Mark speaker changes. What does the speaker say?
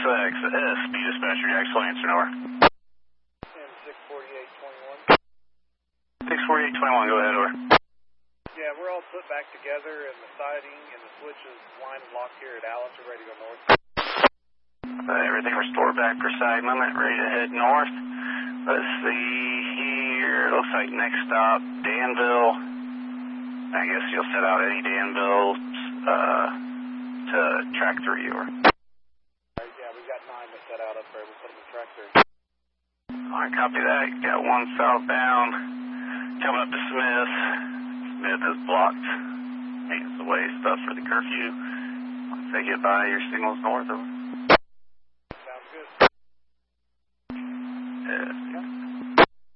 Speaker 1: SX, SB dispatcher, Jackson, answer over.
Speaker 2: 64821.
Speaker 1: 64821, go ahead, over.
Speaker 2: Yeah, we're all put back together, and the siding and the switches line locked here at Alice. We're ready to go north.
Speaker 1: Everything restored back per side limit, ready to head north. Let's see here. Looks like next stop, Danville. I guess you'll set out Eddie Danville to track 3, over.
Speaker 2: Yeah, we got 9 to set out up there. We'll put them in track 3.
Speaker 1: Alright, copy that. Got 1 southbound. Coming up to Smith. Smith is blocked. Maintenance away stuff for the curfew. Once they get by, your signal's north, over.